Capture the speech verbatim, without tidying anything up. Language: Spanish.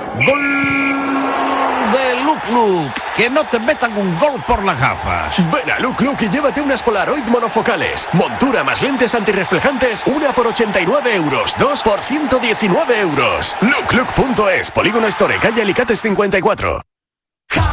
¡Gol de Luc Luc! Que no te metan un gol por las gafas. Ven a Luc Luc y llévate unas Polaroid monofocales. Montura más lentes antirreflejantes, una por ochenta y nueve euros, dos por ciento diecinueve euros. Luc Luc punto es, Polígono Store, calle Alicates cincuenta y cuatro.